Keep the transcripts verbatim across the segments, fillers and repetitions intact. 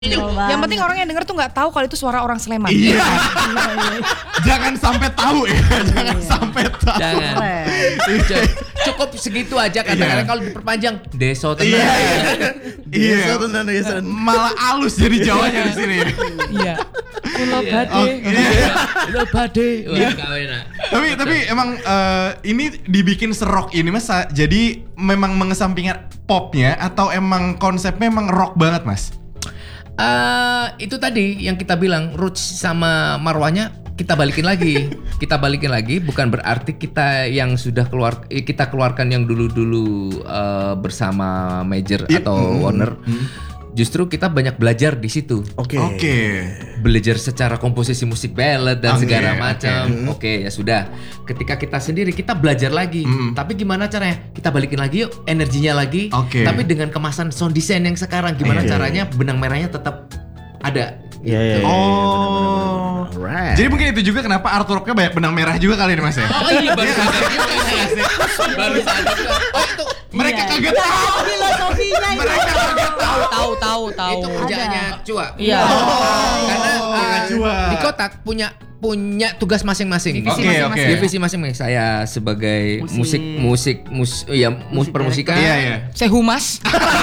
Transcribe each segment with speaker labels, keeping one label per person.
Speaker 1: Yang penting orang yang denger tuh nggak tahu kalau itu suara orang Sleman.
Speaker 2: Iya. Jangan sampai tahu ya. Jangan sampai tahu.
Speaker 3: Jangan. Cukup segitu aja kadang-kadang kalau diperpanjang deso tenan.
Speaker 2: Iya. Iya.
Speaker 4: Deso tenan deso.
Speaker 2: Malah halus jadi Jawanya di sini.
Speaker 1: Iya. Kulo bade.
Speaker 3: Kulo bade. Wah, gak enak.
Speaker 2: Tapi tapi emang uh, ini dibikin serok ini Mas. Jadi memang mengesampingkan popnya atau emang konsepnya emang rock banget Mas?
Speaker 3: Uh, itu tadi yang kita bilang roots sama marwahnya kita balikin lagi. Kita balikin lagi bukan berarti kita yang sudah keluar kita keluarkan yang dulu-dulu uh, bersama Major yeah. atau mm-hmm. Warner. Mm-hmm. Justru kita banyak belajar di situ.
Speaker 4: Oke. Okay.
Speaker 2: Oke. Okay.
Speaker 3: Belajar secara komposisi musik ballad dan okay, segala macam. Oke,
Speaker 2: okay.
Speaker 3: okay, ya sudah. Ketika kita sendiri kita belajar lagi. Mm. Tapi gimana caranya? Kita balikin lagi yuk energinya lagi.
Speaker 2: Okay.
Speaker 3: Tapi dengan kemasan sound design yang sekarang gimana okay. caranya benang merahnya tetap ada.
Speaker 4: Iya, iya, iya.
Speaker 2: Oh.
Speaker 4: Alright.
Speaker 2: Jadi mungkin itu juga kenapa artworknya banyak benang merah juga kali ini Mas ya?
Speaker 3: Oh iya baru sadar juga ya. Baru sadar juga. Oh itu
Speaker 2: mereka kaget tahu
Speaker 1: filosofinya itu.
Speaker 2: Mereka kaget tahu.
Speaker 1: Tahu tahu tahu.
Speaker 3: Itu kerjaannya Cua.
Speaker 1: Iya.
Speaker 2: Oh.
Speaker 3: Karena uh,
Speaker 2: Cua.
Speaker 3: di kotak punya punya tugas masing-masing.
Speaker 1: Divisi
Speaker 2: okay,
Speaker 1: masing-masing.
Speaker 2: okay.
Speaker 3: Divisi masing-masing. Saya sebagai musik musik mus, mus ya mus permusikan.
Speaker 2: Iya iya.
Speaker 1: Saya humas.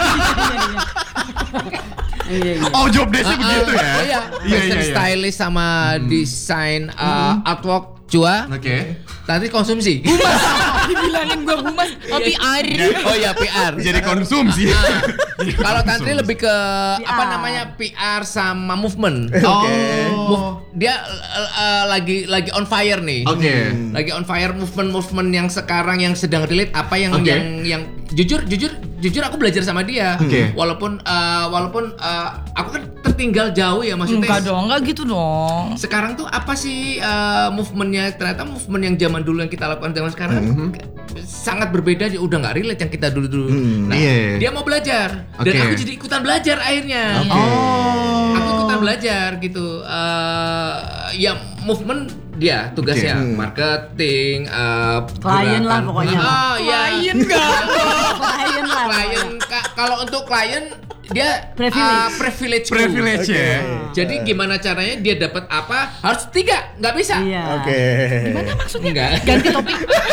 Speaker 4: Iya, iya.
Speaker 2: Oh job desk
Speaker 3: uh,
Speaker 2: begitu ya?
Speaker 3: Oh iya, fashion stylist sama hmm. desain uh, hmm. artwork Cua.
Speaker 2: Oke. Okay.
Speaker 3: Nanti konsumsi.
Speaker 1: Humas. Dibilangin gua humas, oh, P R.
Speaker 3: Oh iya P R.
Speaker 2: Jadi konsumsi.
Speaker 3: Kalau Tantri lebih ke P R. Apa namanya P R sama movement.
Speaker 2: Oke.
Speaker 4: Okay.
Speaker 2: Oh.
Speaker 3: Dia uh, uh, lagi lagi on fire nih.
Speaker 2: Oke. Okay.
Speaker 3: Lagi on fire movement-movement yang sekarang yang sedang relate apa yang
Speaker 2: okay.
Speaker 3: yang yang jujur jujur jujur aku belajar sama dia.
Speaker 2: Okay.
Speaker 3: Walaupun uh, walaupun uh, aku kan tertinggal jauh ya maksudnya.
Speaker 1: Enggak dong, enggak gitu dong.
Speaker 3: Sekarang tuh apa sih uh, movementnya? Ternyata movement yang zaman dulu yang kita lakukan zaman sekarang mm-hmm. sangat berbeda, udah nggak relate yang kita dulu-dulu.
Speaker 2: Mm,
Speaker 3: nah,
Speaker 2: yeah.
Speaker 3: dia mau belajar
Speaker 2: okay.
Speaker 3: dan aku jadi ikutan belajar akhirnya.
Speaker 2: Okay. Oh.
Speaker 3: Aku ikutan belajar gitu. Uh, ya movement dia tugasnya
Speaker 2: okay.
Speaker 3: marketing, uh,
Speaker 5: klien lah pokoknya.
Speaker 3: Oh ya.
Speaker 1: Klien enggak.
Speaker 5: Klien lah.
Speaker 3: Klien ka- kalau untuk klien dia
Speaker 5: privilege,
Speaker 3: uh, privilege,
Speaker 2: privilege
Speaker 3: okay.
Speaker 2: ya.
Speaker 3: Jadi gimana caranya dia dapat apa? Harus tiga, nggak bisa.
Speaker 5: Iya.
Speaker 4: Oke. Okay.
Speaker 1: Gimana maksudnya?
Speaker 3: Enggak.
Speaker 1: Ganti topik.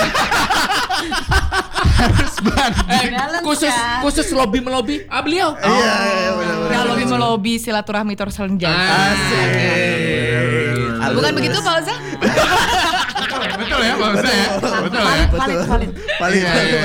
Speaker 2: Harus banding.
Speaker 3: Eh, khusus
Speaker 5: kan?
Speaker 3: khusus lobby melobi. Ah beliau.
Speaker 4: Iya, iya, benar-benar.
Speaker 1: Kalau lobby melobi silaturahmi terus saling jaga.
Speaker 3: Asik.
Speaker 1: Bukan begitu Pak Oza?
Speaker 2: Betul ya Pak Oza ya? Betul ya?
Speaker 5: Valid, valid.
Speaker 4: Paling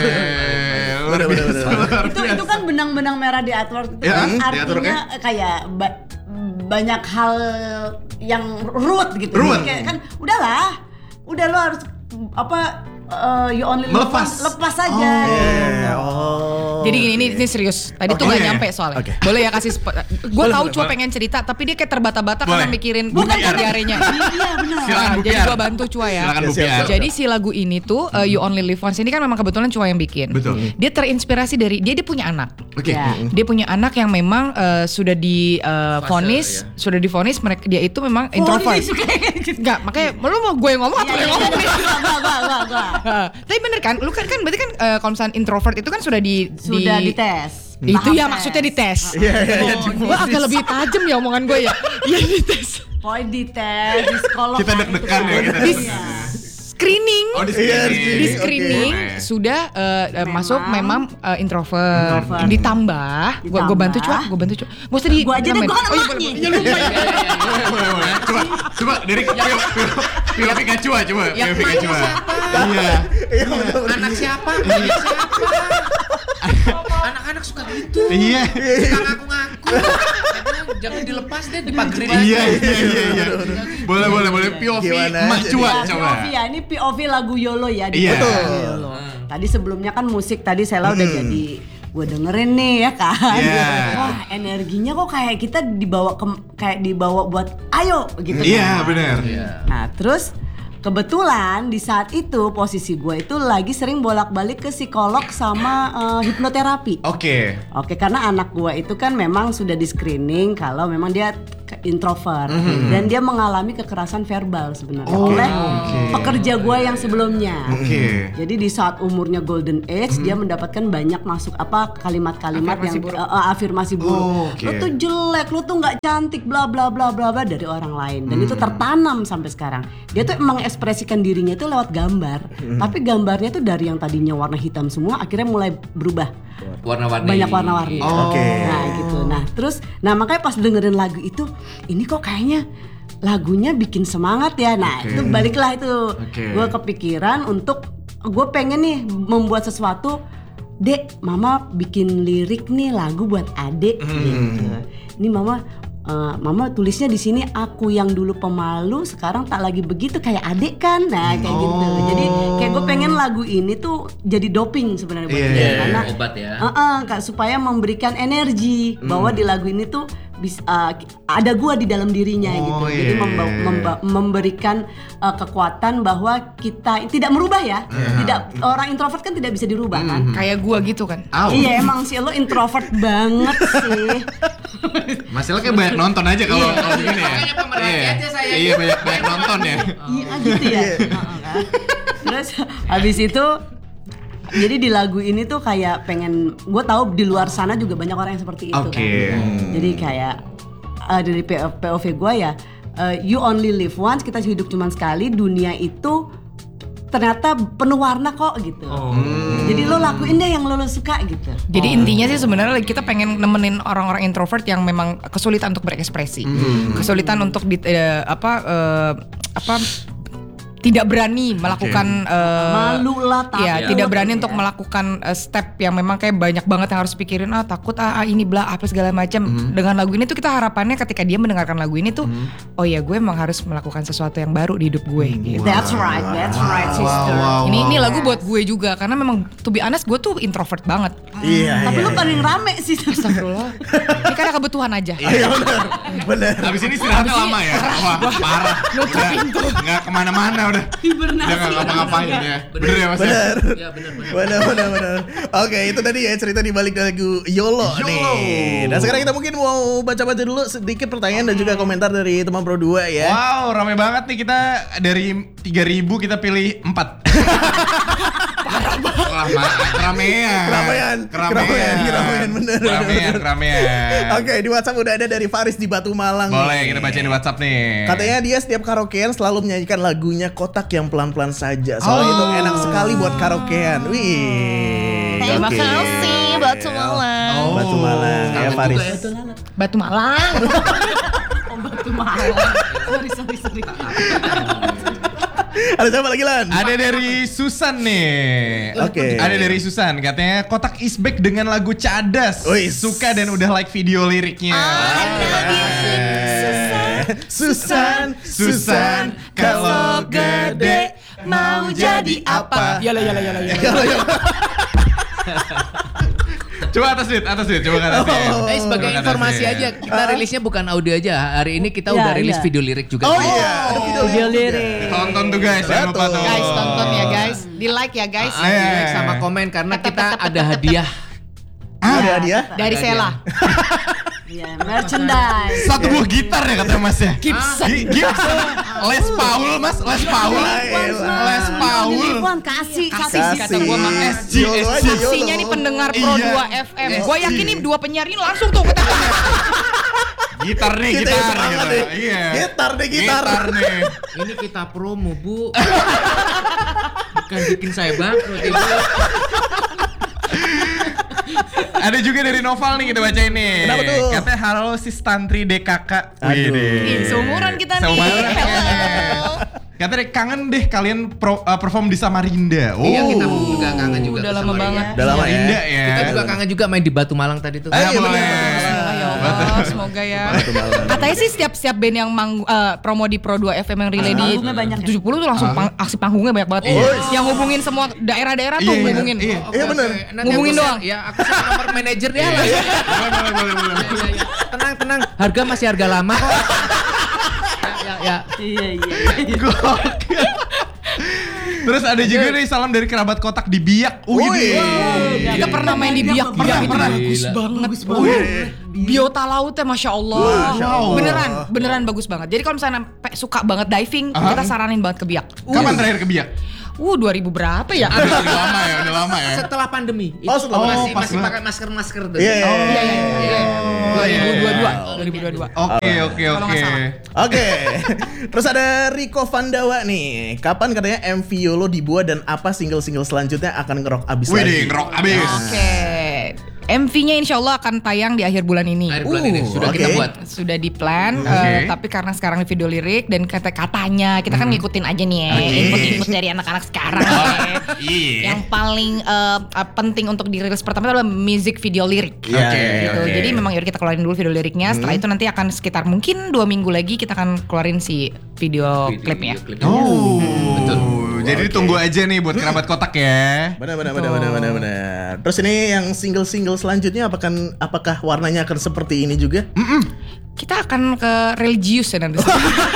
Speaker 2: Luar biasa.
Speaker 5: Itu itu kan benang-benang merah di artwork itu
Speaker 2: ya,
Speaker 5: kan
Speaker 2: di
Speaker 5: artinya kayak ba- banyak hal yang root gitu.
Speaker 2: Root.
Speaker 5: Jadi kayak kan udahlah. Udah lo harus apa uh, you only
Speaker 2: melepas
Speaker 5: lepas aja.
Speaker 4: Oh.
Speaker 5: Gitu.
Speaker 4: Oh.
Speaker 1: Jadi gini, ini, ini serius. Tadi
Speaker 2: Okay.
Speaker 1: tuh gak
Speaker 2: Oh, iya,
Speaker 1: nyampe
Speaker 2: iya.
Speaker 1: soalnya.
Speaker 4: Okay.
Speaker 1: Boleh ya kasih spot. Gue tahu Cua pengen cerita, tapi dia kayak terbata-bata karena
Speaker 2: Boleh.
Speaker 1: mikirin
Speaker 2: Bu
Speaker 1: bukan
Speaker 2: P R.
Speaker 1: diarenya.
Speaker 5: Iya benar.
Speaker 2: Silakan Bu
Speaker 1: Jadi
Speaker 2: Piar.
Speaker 1: gue bantu Cua ya.
Speaker 2: Silakan Bu
Speaker 4: Siap,
Speaker 2: Piar.
Speaker 4: siap.
Speaker 1: Jadi si lagu ini tuh uh, You Only Live Once ini kan memang kebetulan Cua yang bikin.
Speaker 2: Betul.
Speaker 1: Dia terinspirasi dari dia dia punya anak.
Speaker 2: Oke.
Speaker 5: Ya.
Speaker 1: Dia punya anak yang memang uh, sudah di uh, vonis,
Speaker 3: ya.
Speaker 1: sudah divonis mereka dia itu memang introvert. Enggak, makanya lu mau gue yang ngomong atau
Speaker 5: Iya,
Speaker 1: yang ngomong nih?
Speaker 5: Gua gua gua gua.
Speaker 1: Uh, tapi bener kan, lu kan kan berarti kan uh, kalau misalnya introvert itu kan sudah di
Speaker 5: Sudah
Speaker 1: di,
Speaker 5: dites.
Speaker 1: itu
Speaker 5: Tahap
Speaker 1: ya
Speaker 5: tes.
Speaker 1: maksudnya dites.
Speaker 4: Iya, iya, iya.
Speaker 1: Oh, gue agak lebih tajam ya omongan gue ya. Iya dites.
Speaker 5: Pokoknya dites, di psikolog.
Speaker 2: Kita deg-degan ya kita.
Speaker 1: Di
Speaker 5: Iya.
Speaker 1: screening.
Speaker 2: Oh di
Speaker 4: Iya,
Speaker 2: screening.
Speaker 1: Di
Speaker 4: Oke.
Speaker 1: screening
Speaker 2: Oke.
Speaker 1: sudah uh, uh, masuk memang uh, introvert.
Speaker 5: Introvert.
Speaker 1: Ditambah, gue gue bantu Cua, gue bantu Cua. Gak usah di.
Speaker 5: Gua aja deh, gua kan
Speaker 1: Oh, iya,
Speaker 5: emaknya.
Speaker 1: boleh, boleh. Iya, lupa ya.
Speaker 2: Boleh, boleh, boleh. Coba, coba dari Pio Pio Pika Cua, coba
Speaker 3: Yang
Speaker 2: Pio Pika
Speaker 3: nanya
Speaker 2: Cua.
Speaker 3: siapa?
Speaker 2: Iya.
Speaker 4: Iya, betul.
Speaker 3: Anak siapa? Anak siapa? Anak-anak suka gitu.
Speaker 2: Iya.
Speaker 3: Suka ngaku-ngaku. Jangan, jangan dilepas deh, dipagerin aja.
Speaker 2: Iya, iya, iya, iya. Boleh, boleh, boleh. P O V
Speaker 4: Gimana
Speaker 2: Emak
Speaker 4: jadi?
Speaker 2: Cua,
Speaker 5: Ya,
Speaker 2: coba.
Speaker 5: P O V ya, ini P O V lagu YOLO ya. di
Speaker 2: Iya.
Speaker 5: Betul.
Speaker 2: Betul.
Speaker 5: YOLO. Tadi sebelumnya kan musik tadi Sela udah jadi gue dengerin nih ya kan.
Speaker 2: Iya.
Speaker 5: Wah energinya kok kayak kita dibawa ke kayak dibawa buat ayo gitu.
Speaker 2: Iya,
Speaker 5: kan.
Speaker 2: benar.
Speaker 5: Nah terus kebetulan di saat itu posisi gue itu lagi sering bolak-balik ke psikolog sama uh, hipnoterapi.
Speaker 2: Oke.
Speaker 5: Oke, karena anak gue itu kan memang sudah di screening kalau memang dia introvert dan dia mengalami kekerasan verbal sebenarnya
Speaker 2: Oh,
Speaker 5: oleh
Speaker 2: okay.
Speaker 5: pekerja gue yang sebelumnya.
Speaker 2: Oke.
Speaker 5: Jadi di saat umurnya golden age dia mendapatkan banyak masuk apa kalimat-kalimat
Speaker 1: Afirmasi
Speaker 5: yang
Speaker 1: buruk.
Speaker 5: uh, uh, afirmasi buruk.
Speaker 2: Oh, oke.
Speaker 5: Lu tuh jelek, lu tuh nggak cantik, bla bla bla bla bla dari orang lain dan itu tertanam sampai sekarang. Dia tuh mengekspresikan dirinya itu lewat gambar, tapi gambarnya tuh dari yang tadinya warna hitam semua akhirnya mulai berubah.
Speaker 3: Warna-warni.
Speaker 5: Banyak warna-warni.
Speaker 2: Oh.
Speaker 4: Oke.
Speaker 5: Nah gitu. Nah terus, nah makanya pas dengerin lagu itu, ini kok kayaknya lagunya bikin semangat ya. Nah
Speaker 2: Oke.
Speaker 5: itu baliklah itu,
Speaker 2: Oke.
Speaker 5: gue kepikiran untuk gue pengen nih membuat sesuatu. Dek, mama bikin lirik nih lagu buat adek. Gitu. Ini mama. Uh, mama tulisnya di sini aku yang dulu pemalu sekarang tak lagi begitu kayak adik kan, nah kayak gitu. Jadi kayak gue pengen lagu ini tuh jadi doping sebenarnya buat
Speaker 2: Iya,
Speaker 5: dia
Speaker 2: iya,
Speaker 5: karena
Speaker 3: obat ya.
Speaker 5: uh-uh, Kak, supaya memberikan energi bahwa di lagu ini tuh bis, uh, ada gua di dalam dirinya
Speaker 2: Oh,
Speaker 5: gitu.
Speaker 2: iya,
Speaker 5: Jadi
Speaker 2: iya,
Speaker 5: memba-
Speaker 2: iya.
Speaker 5: memba- memberikan uh, kekuatan bahwa kita tidak merubah ya. Tidak, orang introvert kan tidak bisa dirubah kan.
Speaker 1: Kayak gua gitu kan.
Speaker 2: Au.
Speaker 5: Iya emang sih lo introvert banget sih.
Speaker 2: Masalah kayak banyak nonton aja kalau kalau begini ya.
Speaker 3: Makanya pemerhati
Speaker 2: Iya.
Speaker 3: aja saya.
Speaker 2: Iya banyak banyak nonton ya.
Speaker 5: Iya gitu ya. Heeh, kan. Terus habis itu jadi di lagu ini tuh kayak pengen, gue tahu di luar sana juga banyak orang yang seperti itu
Speaker 2: Oke.
Speaker 5: kan. Jadi kayak uh, dari P O V gue ya, uh, you only live once, kita hidup cuma sekali, dunia itu ternyata penuh warna kok gitu. Jadi lo lakuin deh yang lo, lo suka gitu.
Speaker 1: Jadi intinya sih sebenarnya kita pengen nemenin orang-orang introvert yang memang kesulitan untuk berekspresi, kesulitan untuk di, eh, apa eh, apa tidak berani melakukan eh,
Speaker 5: Malu lah, takut.
Speaker 1: ya, tidak berani
Speaker 5: ya.
Speaker 1: untuk melakukan eh, step yang memang kayak banyak banget yang harus pikirin, ah takut ah, ah ini bla apa segala macam. Dengan lagu ini tuh kita harapannya ketika dia mendengarkan lagu ini tuh, oh ya gue emang harus melakukan sesuatu yang baru di hidup gue gitu.
Speaker 5: That's right, that's right sister.
Speaker 2: wow,
Speaker 1: Ini ini lagu buat gue juga karena memang to be honest gue tuh introvert banget.
Speaker 4: Iya.
Speaker 5: Tapi
Speaker 4: iya.
Speaker 5: lo paling rame sih.
Speaker 1: Astagfirullah. Ini karena kebutuhan aja.
Speaker 4: Iya benar. Benar.
Speaker 2: Habis ini istirahatnya lama ya. Wah parah.
Speaker 1: Nutup pintu.
Speaker 2: Nggak kemana-mana udah.
Speaker 5: Hibernasi.
Speaker 2: Udah nggak ngapa-ngapain ya. Bener ya mas. ya?
Speaker 4: Benar.
Speaker 3: Ya benar-benar.
Speaker 4: Benar, benar, benar. Oke, itu tadi ya cerita di balik lagu YOLO,
Speaker 2: YOLO.
Speaker 4: nih. Dan sekarang kita mungkin mau baca-baca dulu sedikit pertanyaan dan juga komentar dari teman Pro dua ya.
Speaker 2: Wow, ramai banget nih kita dari tiga ribu kita pilih empat. Wah, ma- keramaian.
Speaker 4: Keramaian, keramaian, keramaian, bener, bener,
Speaker 2: Keramaian,
Speaker 4: bener.
Speaker 2: keramaian.
Speaker 4: Oke, di WhatsApp udah ada dari Faris di Batu Malang.
Speaker 2: Boleh
Speaker 4: nih.
Speaker 2: kita bacain di WhatsApp nih.
Speaker 4: Katanya dia setiap karaokean selalu menyanyikan lagunya Kotak yang pelan-pelan saja. Soalnya
Speaker 2: Oh.
Speaker 4: itu enak sekali buat karaokean. Wih.
Speaker 1: Terima
Speaker 4: oke.
Speaker 1: kasih Batu Malang.
Speaker 2: Oh.
Speaker 4: Batu Malang ya
Speaker 3: Kangen
Speaker 4: Faris.
Speaker 3: juga ya.
Speaker 1: Batu Malang.
Speaker 5: Oh, Batu Malang. Sorry, sorry, sorry.
Speaker 4: Ada siapa lagi Lan?
Speaker 2: Ada dari Susan nih.
Speaker 4: Oke.
Speaker 2: Ada dari Susan, katanya Kotak is back dengan lagu Cadas.
Speaker 4: Wih.
Speaker 2: Suka dan udah like video liriknya.
Speaker 4: Susan,
Speaker 2: Susan, kalau gede mau jadi apa?
Speaker 1: Yalah yalah yalah yalah.
Speaker 2: Coba atas Dit, atas Dit, coba ke atas Dit.
Speaker 3: Eh sebagai
Speaker 2: Coba ke atas,
Speaker 3: informasi
Speaker 2: Dit.
Speaker 3: aja, kita rilisnya bukan audio aja. Hari ini kita
Speaker 5: Ya,
Speaker 3: udah rilis
Speaker 5: iya.
Speaker 3: video lirik juga.
Speaker 4: Oh iya, ada video
Speaker 5: Video
Speaker 4: lirik.
Speaker 5: lirik.
Speaker 2: Tonton tuh guys, jangan lupa tuh.
Speaker 1: Guys tonton ya guys, di like ya guys.
Speaker 3: Ah, di like sama komen karena kita ada hadiah.
Speaker 4: Ada dia.
Speaker 1: Dari
Speaker 3: Ada
Speaker 1: Sela.
Speaker 5: Iya, merchandise.
Speaker 2: Satu buah gitar ya katanya mas ya.
Speaker 1: Gibson.
Speaker 2: Gi- Gibson. Les Paul mas, Les Paul. Les Paul.
Speaker 5: Puan kasih, kasih.
Speaker 1: Kasih kata gua mah
Speaker 2: S G,
Speaker 4: YOLO
Speaker 2: S
Speaker 4: aja,
Speaker 2: G.
Speaker 4: YOLO.
Speaker 1: Saksinya nih pendengar Pro
Speaker 2: Iya.
Speaker 1: dua F M. Gua
Speaker 2: S G.
Speaker 1: yakin nih dua penyiar ini langsung tuh kita.
Speaker 2: Gitar nih,
Speaker 4: Kita
Speaker 2: gitar
Speaker 4: yang semangat
Speaker 2: gitu.
Speaker 4: nih.
Speaker 2: Iya.
Speaker 4: Gitar deh, gitar.
Speaker 2: Gitar nih.
Speaker 3: Ini kita promo bu. Bukan bikin saya bangkrut ibu.
Speaker 2: Ada juga dari Noval nih kita bacain nih.
Speaker 4: Kenapa tuh?
Speaker 2: Katanya halo sis Tantri D K K.
Speaker 4: Aduh.
Speaker 2: Widih.
Speaker 1: Seumuran kita nih.
Speaker 2: Seumuran.
Speaker 1: Hello.
Speaker 2: Katanya kangen deh kalian pro- uh, perform di Samarinda. Oh.
Speaker 3: Iya kita juga kangen juga.
Speaker 1: Udah
Speaker 3: ke
Speaker 1: lama
Speaker 3: Samarinda.
Speaker 1: banget.
Speaker 4: Udah lama ya.
Speaker 2: Samarinda ya.
Speaker 3: Kita juga kangen juga main di Batu Malang tadi tuh.
Speaker 2: Ayo
Speaker 4: iya,
Speaker 2: boleh.
Speaker 4: bener,
Speaker 1: Ya Allah, semoga ya.
Speaker 4: Batu Malang.
Speaker 1: Katanya sih setiap setiap band yang mang, eh, promo di Pro dua F M yang relay di
Speaker 5: Panggungnya banyak ya?
Speaker 1: tujuh puluh tuh langsung pang- aksi panggungnya banyak banget.
Speaker 2: Iya.
Speaker 1: Yang hubungin semua daerah-daerah tuh
Speaker 2: Iya, iya,
Speaker 1: hubungin.
Speaker 2: iya.
Speaker 4: Iya benar.
Speaker 3: Nanti
Speaker 1: Hubungin
Speaker 3: aku
Speaker 1: doang.
Speaker 3: share- Ya aku share nomor manajer dia lah.
Speaker 2: Boleh, boleh, boleh, boleh.
Speaker 3: Ya, ya, ya. Tenang tenang. Harga masih harga lama kok. Ya ya. ya.
Speaker 5: Iya, iya.
Speaker 2: Gokil. Terus ada juga nih salam dari kerabat kotak di Biak.
Speaker 4: Wih.
Speaker 2: Wih.
Speaker 1: Kita pernah main di Biak,
Speaker 2: Pernah,
Speaker 1: Biak itu
Speaker 2: pernah.
Speaker 1: bagus
Speaker 3: Gila.
Speaker 1: banget.
Speaker 5: Bagus banget.
Speaker 1: Biota lautnya Masya Allah.
Speaker 4: Masya Allah.
Speaker 1: Beneran, beneran bagus banget. Jadi kalau misalnya pe- suka banget diving,
Speaker 2: Aha.
Speaker 1: kita saranin banget ke Biak.
Speaker 2: Kapan terakhir ke Biak?
Speaker 1: Uh, dua ribu berapa ya?
Speaker 2: Udah, udah lama ya, udah lama ya.
Speaker 3: Setelah pandemi.
Speaker 4: Oh,
Speaker 3: Itu
Speaker 4: setelah-
Speaker 3: masih
Speaker 2: oh, pas
Speaker 3: masih
Speaker 2: banget.
Speaker 3: pakai masker-masker tuh.
Speaker 4: Iya, iya,
Speaker 1: Oh,
Speaker 4: iya.
Speaker 1: iya, iya, iya. dua ribu dua puluh dua. dua ribu dua puluh dua.
Speaker 2: Oke, oke,
Speaker 1: Kalau
Speaker 2: oke.
Speaker 1: nggak salah.
Speaker 4: Oke, terus ada Rico Vandawa nih. Kapan katanya M V Yolo dibuat dan apa single-single selanjutnya akan ngerok abis
Speaker 2: Wih,
Speaker 4: lagi?
Speaker 2: deh, ngerok abis.
Speaker 1: Oke. M V-nya insya Allah akan tayang di akhir bulan ini.
Speaker 3: Akhir bulan ini
Speaker 4: Uh,
Speaker 3: sudah
Speaker 4: oke.
Speaker 3: kita buat.
Speaker 1: Sudah di plan,
Speaker 2: Oke.
Speaker 1: eh, tapi karena sekarang di video lirik dan kata-katanya kita kan ngikutin aja nih ya,
Speaker 2: Oke.
Speaker 1: input-input dari anak-anak sekarang. ya.
Speaker 2: Iya.
Speaker 1: Yang paling eh, eh, penting untuk dirilis pertama itu adalah music video lirik.
Speaker 4: Iya,
Speaker 2: Oke,
Speaker 1: Gitu.
Speaker 2: oke.
Speaker 1: Jadi memang yaudah kita keluarin dulu video liriknya. Setelah itu nanti akan sekitar mungkin dua minggu lagi kita akan keluarin si video,
Speaker 3: Video
Speaker 1: klipnya.
Speaker 3: klipnya.
Speaker 2: Oh,
Speaker 3: Betul.
Speaker 2: Jadi tunggu aja nih buat kerabat kotak ya.
Speaker 4: Benar, benar, benar, benar, benar, benar. Terus ini yang single-single selanjutnya apakah apakah warnanya akan seperti ini juga?
Speaker 1: Kita akan ke religius ya nanti.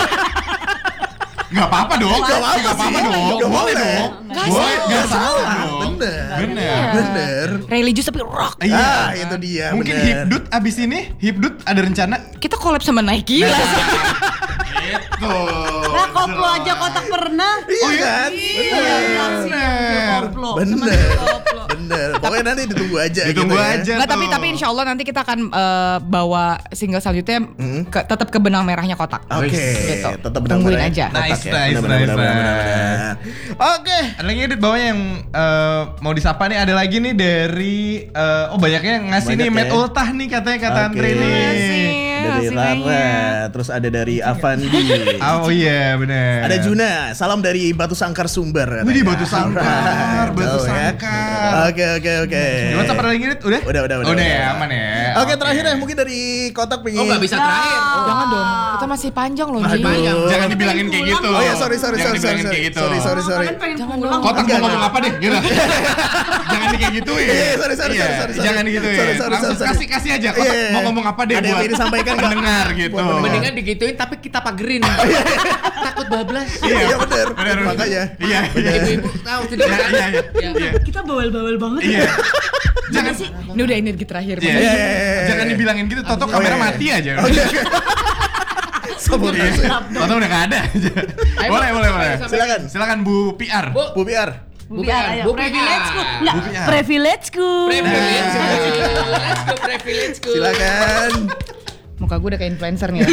Speaker 2: Gak apa-apa dong.
Speaker 4: Gak apa-apa
Speaker 2: Gak apa-apa
Speaker 4: sih.
Speaker 2: dong.
Speaker 4: Gak
Speaker 2: Boleh
Speaker 4: boleh.
Speaker 2: dong.
Speaker 1: Gak
Speaker 2: Boleh,
Speaker 1: salah.
Speaker 2: gak salah dong.
Speaker 4: Bener.
Speaker 2: Bener.
Speaker 4: Bener.
Speaker 1: Religius tapi rock.
Speaker 2: Iya.
Speaker 4: Ah, itu dia.
Speaker 2: Mungkin
Speaker 4: bener.
Speaker 2: Hipdut abis ini, Hipdut ada rencana?
Speaker 1: Kita collab sama Nike lah.
Speaker 2: Gitu.
Speaker 5: Nah, koplo aja kotak pernah.
Speaker 4: Iya kan?
Speaker 2: Bener.
Speaker 5: Koplo.
Speaker 4: Bener. Bener. Pokoknya nanti ditunggu aja.
Speaker 2: Ditunggu
Speaker 4: gitu ya.
Speaker 2: aja
Speaker 1: Nggak, tapi
Speaker 2: tuh.
Speaker 1: tapi insya Allah nanti kita akan eh, bawa single selanjutnya ke, tetap ke benang merahnya kotak.
Speaker 4: Oke,
Speaker 1: Gitu.
Speaker 4: tetap benar
Speaker 1: Tungguin aja.
Speaker 2: Nice, nice,
Speaker 4: Benar, benar,
Speaker 2: nice,
Speaker 4: benar, benar,
Speaker 2: nice.
Speaker 4: benar. Oke.
Speaker 2: Ada lagi edit bawahnya yang eh, mau disapa nih, ada lagi nih dari eh, oh banyaknya yang ngasih
Speaker 4: Banyak
Speaker 2: nih
Speaker 4: ya.
Speaker 2: Matt Ultah nih katanya kata
Speaker 4: Oke.
Speaker 2: Andre nih.
Speaker 1: Makasih.
Speaker 4: Dari
Speaker 1: Makasih
Speaker 4: Lara,
Speaker 1: banyak.
Speaker 4: terus ada dari Avandi.
Speaker 2: Oh iya bener.
Speaker 4: Ada Juna, salam dari Batu Sangkar Sumber.
Speaker 2: Wih, di
Speaker 4: katanya.
Speaker 2: Batu Sangkar, Batu
Speaker 4: Jauh ya.
Speaker 2: Sangkar.
Speaker 4: Oke, oke, oke.
Speaker 2: Di WhatsApp ada lagi Dit? Udah?
Speaker 4: Udah, udah, udah.
Speaker 2: Udah ya, aman ya.
Speaker 4: Oke, terakhir ya mungkin dari kotak pengen.
Speaker 3: Oh, nggak bisa terakhir.
Speaker 1: Jangan dong, kita masih panjang loh
Speaker 2: Aduh,
Speaker 1: Ji.
Speaker 3: panjang.
Speaker 2: jangan dibilangin kayak gitu.
Speaker 4: Oh ya, sorry, sorry,
Speaker 2: Jangan
Speaker 4: sorry, sorry,
Speaker 2: dibilangin
Speaker 4: sorry,
Speaker 2: kayak gitu.
Speaker 4: sorry, sorry, sorry.
Speaker 5: Kalian pengen
Speaker 1: Jangan
Speaker 5: pulang.
Speaker 1: dong.
Speaker 2: Kotak mau
Speaker 4: Enggak,
Speaker 2: ngomong
Speaker 4: enggak.
Speaker 2: apa deh? Gitu. Jangan di kayak gituin.
Speaker 4: Iya, iya, sorry, sorry,
Speaker 2: Iya,
Speaker 4: sorry, sorry, sorry.
Speaker 2: Jangan digituin.
Speaker 4: Sorry, sorry,
Speaker 2: Langsung
Speaker 4: sorry, sorry.
Speaker 2: kasih kasih aja. Kotak
Speaker 4: Iya, iya,
Speaker 2: mau
Speaker 4: iya.
Speaker 2: ngomong apa deh
Speaker 4: Ada yang
Speaker 2: buat
Speaker 4: ingin disampaikan nggak?
Speaker 2: pendengar gitu.
Speaker 4: Buat pendengar.
Speaker 3: Mendingan digituin tapi kita pagerin. Takut bablas.
Speaker 4: Iya, iya, bener.
Speaker 2: Bener.
Speaker 4: Makanya.
Speaker 2: Iya, iya.
Speaker 3: Ibu-ibu tahu tidak?
Speaker 2: Iya, iya, iya.
Speaker 3: Ya.
Speaker 2: Iya.
Speaker 5: Kita bawel-bawel banget.
Speaker 2: Iya. Jangan
Speaker 1: Ini udah energi terakhir.
Speaker 2: Iya,
Speaker 1: Bang.
Speaker 4: iya, iya, iya.
Speaker 2: Jangan dibilangin gitu, Toto kamera
Speaker 4: iya, iya.
Speaker 2: mati aja.
Speaker 4: Oke, oke. Sabotase.
Speaker 2: Toto udah gak ada aja.
Speaker 3: Ayo,
Speaker 2: Boleh,
Speaker 3: Bu.
Speaker 2: boleh, boleh.
Speaker 3: Sampai-
Speaker 4: Silakan.
Speaker 2: Silakan Bu P R.
Speaker 3: Bu,
Speaker 4: Bu Biar.
Speaker 5: Bu Biar, ayo.
Speaker 3: Bu
Speaker 5: Privilege-ku.
Speaker 3: Biar.
Speaker 5: Enggak,
Speaker 2: Bu Biar.
Speaker 5: privilege-ku.
Speaker 3: privilege.
Speaker 2: Nah.
Speaker 3: Let's go privilege.
Speaker 4: Silakan.
Speaker 1: Muka gue udah kayak influencer nih.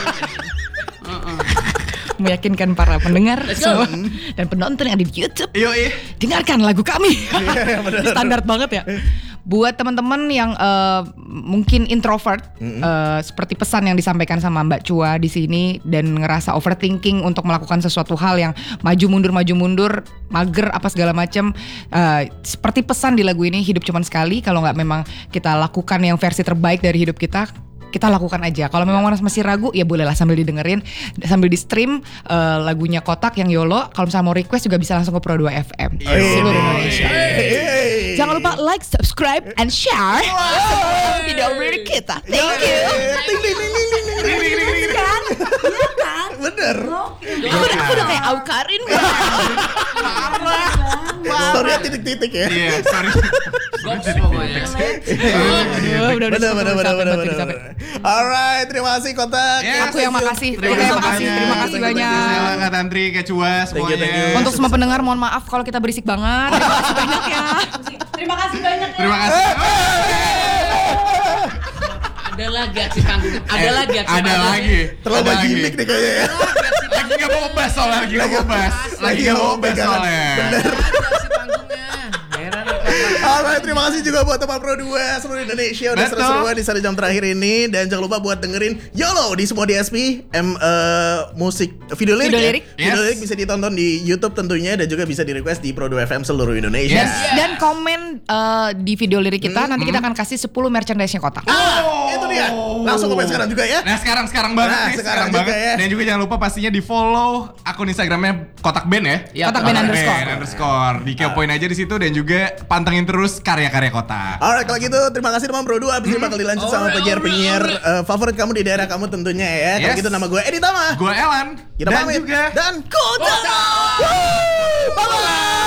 Speaker 1: Meyakinkan para pendengar
Speaker 3: Let's go.
Speaker 1: semua dan penonton yang ada di YouTube.
Speaker 2: Yo, iya.
Speaker 1: Dengarkan lagu kami.
Speaker 4: Iya, benar.
Speaker 1: Standar banget ya. Buat teman-teman yang eh, mungkin introvert, eh, seperti pesan yang disampaikan sama Mbak Chua di sini dan ngerasa overthinking untuk melakukan sesuatu hal yang maju mundur maju mundur, mager apa segala macam. eh, seperti pesan di lagu ini, hidup cuman sekali. Kalau nggak memang kita lakukan yang versi terbaik dari hidup kita, kita lakukan aja. Kalau memang masih ragu, ya bolehlah sambil didengerin, sambil di stream eh, lagunya Kotak yang Yolo. Kalau misalnya mau request juga bisa langsung ke Pro dua F M seluruh Indonesia.
Speaker 4: Hey.
Speaker 1: Jangan lupa like, subscribe, and share video lirik kita. Thank you.
Speaker 4: Ting, ting, ting, ting, ting, ting, ting, ting, ting, ting.
Speaker 5: Kan? Iya kan?
Speaker 4: Bener.
Speaker 1: Aku udah, aku udah kayak Aukarin.
Speaker 4: Story titik-titik ya.
Speaker 2: Iya, sorry.
Speaker 3: Goks pokoknya.
Speaker 1: Udah, udah,
Speaker 4: Bener, bener, bener, bener, bener,
Speaker 1: capek.
Speaker 4: bener. Alright, terima kasih Kotak.
Speaker 2: Yes.
Speaker 1: Aku yang makasih.
Speaker 2: Terima
Speaker 1: Oke,
Speaker 2: kasih
Speaker 1: makasih.
Speaker 2: banyak.
Speaker 1: Terima kasih banyak.
Speaker 2: Silakan Tantri, Kecua
Speaker 4: Thank you, thank you.
Speaker 2: semuanya.
Speaker 1: Untuk semua pendengar, mohon maaf kalau kita berisik banget. Terima kasih banyak ya.
Speaker 5: Terima kasih banyak ya.
Speaker 2: Terima kasih.
Speaker 3: Ada lagi aksi panggung. Ada lagi aksi
Speaker 2: Ada
Speaker 3: panggung.
Speaker 2: lagi.
Speaker 4: Terlalu
Speaker 2: Ada
Speaker 4: banyak
Speaker 2: lagi.
Speaker 4: gimmick nih kayaknya ya.
Speaker 2: Lagi nggak mau ngebahas soalnya, lagi nggak mau ngebahas. Lagi nggak mau ngebahas soalnya.
Speaker 3: Ada aksi panggungnya. Heran.
Speaker 4: Alright, terima kasih juga buat teman Pro dua seluruh Indonesia udah
Speaker 2: Betul.
Speaker 4: seru-seruan di satu jam terakhir ini, dan jangan lupa buat dengerin YOLO di semua D S P, M eh, musik video lirik.
Speaker 1: Video
Speaker 4: ya?
Speaker 1: lirik.
Speaker 4: Video
Speaker 2: Yes.
Speaker 4: lirik bisa ditonton di YouTube tentunya, dan juga bisa di request di Pro dua F M seluruh Indonesia.
Speaker 2: Yes.
Speaker 1: Dan komen eh, di video lirik kita, nanti kita akan kasih sepuluh merchandise-nya Kotak.
Speaker 4: Ah, itu dia. Langsung komen sekarang juga ya.
Speaker 2: Nah sekarang sekarang banget
Speaker 4: Nah,
Speaker 2: nih,
Speaker 4: sekarang
Speaker 2: sekarang,
Speaker 4: juga
Speaker 2: banget.
Speaker 4: ya.
Speaker 2: Dan juga jangan lupa pastinya di follow akun Instagramnya Kotak Band ya.
Speaker 3: Ya,
Speaker 1: Kotak Band underscore.
Speaker 2: underscore. Di kepoin aja di situ, dan juga pantengin terus karya-karya kota.
Speaker 4: Alright, kalau gitu terima kasih teman Bro dua. Abis ini bakal dilanjut sama
Speaker 3: Alright,
Speaker 4: penyiar-penyiar
Speaker 3: alright,
Speaker 4: eh, favorit kamu di daerah kamu tentunya ya. Kalau
Speaker 2: Yes.
Speaker 4: gitu nama gue Edi Tama.
Speaker 2: Gue Elan
Speaker 4: Kita
Speaker 2: dan
Speaker 4: pamit
Speaker 2: juga
Speaker 4: dan kota. Bye bye.